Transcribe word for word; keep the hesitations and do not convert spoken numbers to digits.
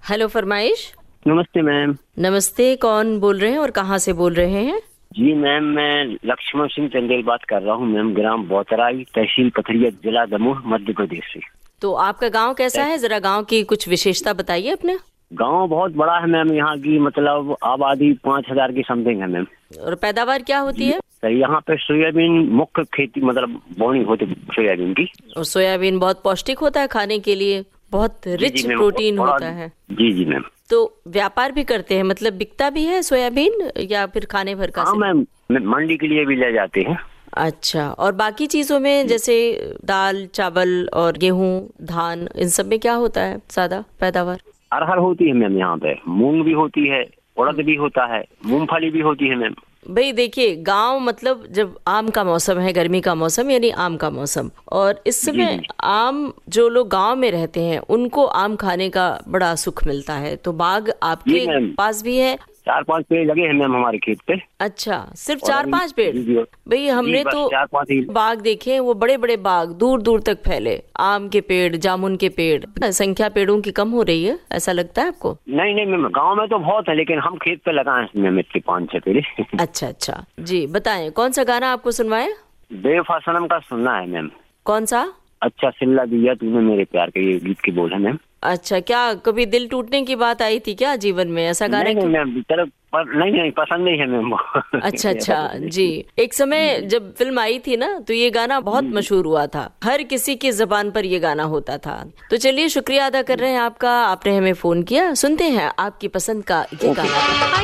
Hello फरमाइश। नमस्ते ma'am. नमस्ते, कौन बोल रहे हैं और कहाँ से बोल रहे हैं? जी मैम, मैं लक्ष्मण सिंह चंदेल बात कर रहा हूँ मैम, ग्राम बोतराई, तहसील पथरिया, जिला दमोह, मध्य प्रदेश से। तो आपका गांव कैसा है, जरा गांव की कुछ विशेषता बताइए अपने। गांव बहुत बड़ा है मैम, यहाँ की मतलब आबादी पाँच हजार की समथिंग है मैम। और पैदावार क्या होती है? तो यहाँ पे सोयाबीन मुख्य खेती मतलब बोनी होती सोयाबीन की। और सोयाबीन बहुत पौष्टिक होता है खाने के लिए, बहुत रिच प्रोटीन होता है। जी जी मैम। तो व्यापार भी करते हैं, मतलब बिकता भी है सोयाबीन या फिर खाने भर का? हाँ मैम, मंडी के लिए भी ले जाते हैं। अच्छा, और बाकी चीजों में जैसे दाल चावल और गेहूं धान, इन सब में क्या होता है ज्यादा पैदावार? अरहर होती है मैम, यहाँ पे मूंग भी होती है, उड़द भी होता है, मूंगफली भी होती है मैम। भाई देखिए, गांव मतलब जब आम का मौसम है, गर्मी का मौसम यानी आम का मौसम, और इस समय आम, जो लोग गांव में रहते हैं उनको आम खाने का बड़ा सुख मिलता है। तो बाग आपके पास भी है? चार पांच पेड़ लगे हैं मैम हमारे खेत पे। अच्छा, सिर्फ चार पांच पेड़? भाई हमने तो चार पांच ही बाग देखे हैं, वो बड़े बड़े बाग दूर दूर तक फैले, आम के पेड़, जामुन के पेड़। संख्या पेड़ों की कम हो रही है, ऐसा लगता है आपको? नहीं नहीं मैम, गांव में तो बहुत है, लेकिन हम खेत पे लगाए हैं मिट्टी पाँच छह पेड़। अच्छा अच्छा, जी बताएं कौन सा गाना आपको सुनवाए? बेवफा सनम का सुनना है मैम। कौन सा? अच्छा सिल्ला दिया तूने मेरे प्यार के, ये गीत की बोल है मैम। अच्छा, क्या कभी दिल टूटने की बात आई थी क्या जीवन में? ऐसा गाना नहीं, नहीं मैम, तरफ पर नहीं नहीं पसंद नहीं है मैम। अच्छा अच्छा जी। एक समय जब फिल्म आई थी ना, तो ये गाना बहुत मशहूर हुआ था, हर किसी की जबान पर ये गाना होता था। तो चलिए, शुक्रिया अदा कर रहे हैं आपका, आपने हमें फोन किया। सुनते हैं आपकी पसंद का ये गाना।